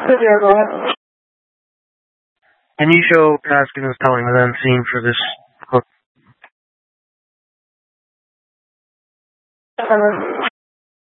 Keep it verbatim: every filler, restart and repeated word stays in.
Yeah, go ahead. Can you show Paskin's telling the end scene for this book? Uh,